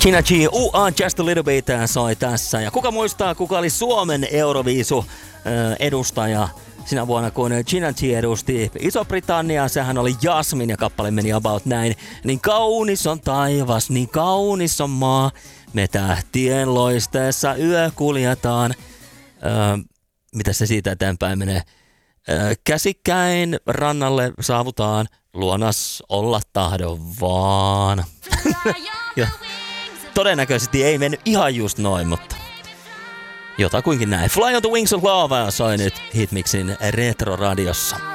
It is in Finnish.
Gina G, Just a Little Bit soi tässä. Ja kuka muistaa, kuka oli Suomen Euroviisu edustaja sinä vuonna, kun Gina G edusti Iso-Britanniaa? Sehän oli Jasmin ja kappale meni about näin. Niin kaunis on taivas, niin kaunis on maa. Me tähtien loisteessa yö kuljetaan. Mitä se siitä eteenpäin menee? Käsikkäin rannalle saavutaan, luonas olla tahdon vaan. Ja todennäköisesti ei mennyt ihan just noin, mutta jotakuinkin näin. Fly on the Wings of Love soi nyt Hitmixin Retro-radiossa.